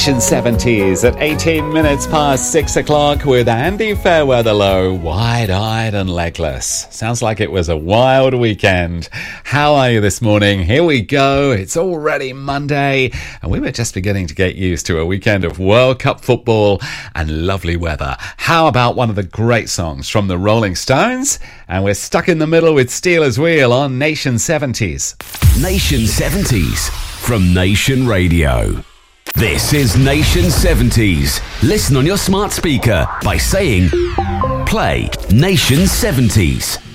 Nation 70s at 18 minutes past 6 o'clock with Andy Fairweather, wide-eyed and legless. Sounds like it was a wild weekend. How are you this morning? Here we go. It's already Monday, and we were just beginning to get used to a weekend of World Cup football and lovely weather. How about one of the great songs from the Rolling Stones? And we're stuck in the middle with Steelers Wheel on Nation 70s. Nation 70s from Nation Radio. This is Nation 70s. Listen on your smart speaker by saying, play Nation 70s.